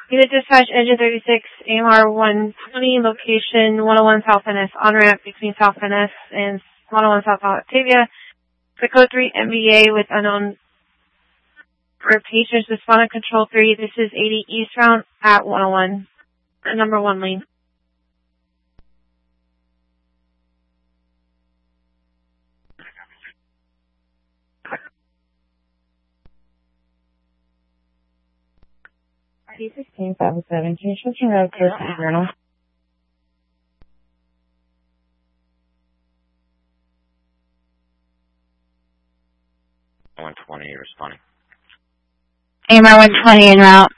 Unit Dispatch, Engine 36, AMR 120, location 101 South NS, on-ramp between South NS and 101 South Octavia. The code 3 MBA with unknown for patients. Respondent control 3, this is 80 eastbound at 101, number 1 lane. D1657, can you switch your road clear to Journal? Responding. AMR 120 en route.